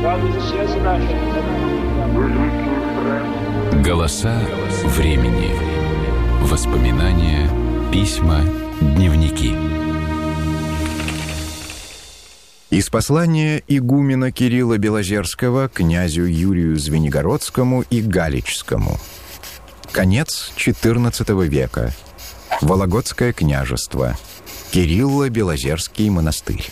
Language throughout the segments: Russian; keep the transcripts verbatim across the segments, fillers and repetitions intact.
Голоса времени. Воспоминания, письма, дневники. Из послания игумена Кирилла Белозерского князю Юрию Звенигородскому и Галичскому. Конец четырнадцатого века. Вологодское княжество. Кирилло-Белозерский монастырь.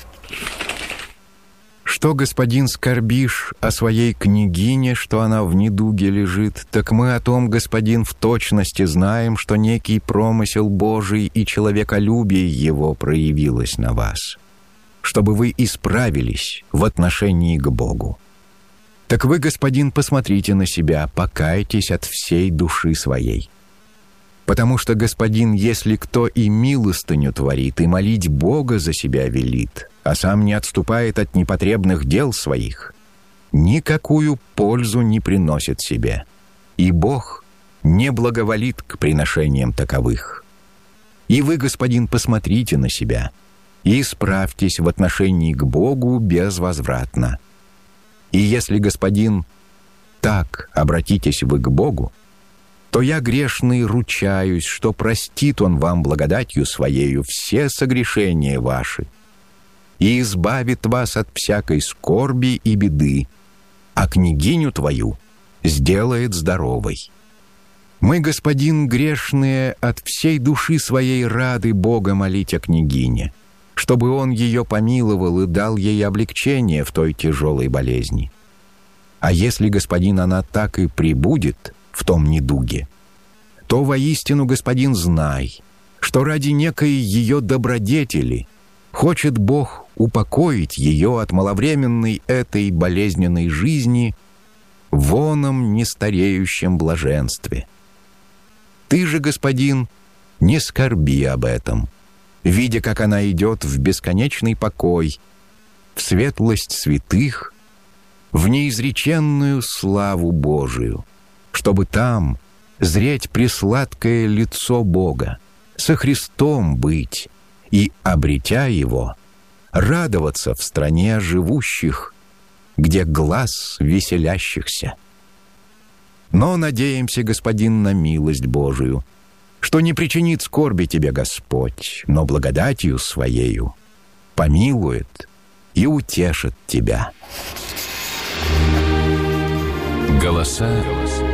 Что, господин, скорбишь о своей княгине, что она в недуге лежит, так мы о том, господин, в точности знаем, что некий промысел Божий и человеколюбие его проявилось на вас, чтобы вы исправились в отношении к Богу. Так вы, господин, посмотрите на себя, покайтесь от всей души своей. Потому что, господин, если кто и милостыню творит, и молить Бога за себя велит, а сам не отступает от непотребных дел своих, никакую пользу не приносит себе, и Бог не благоволит к приношениям таковых. И вы, господин, посмотрите на себя и исправьтесь в отношении к Богу безвозвратно. И если, господин, так обратитесь вы к Богу, то я, грешный, ручаюсь, что простит Он вам благодатью Своею все согрешения ваши и избавит вас от всякой скорби и беды, а княгиню твою сделает здоровой. Мы, господин, грешные, от всей души своей рады Бога молить о княгине, чтобы Он ее помиловал и дал ей облегчение в той тяжелой болезни. А если, господин, она так и пребудет в том недуге, то воистину, господин, знай, что ради некой ее добродетели хочет Бог упокоить ее от маловременной этой болезненной жизни в оном нестареющем блаженстве. Ты же, господин, не скорби об этом, видя, как она идет в бесконечный покой, в светлость святых, в неизреченную славу Божию, чтобы там зреть пресладкое лицо Бога, со Христом быть и, обретя Его, радоваться в стране живущих, где глаз веселящихся. Но надеемся, господин, на милость Божию, что не причинит скорби тебе Господь, но благодатью Своею помилует и утешит тебя. Голоса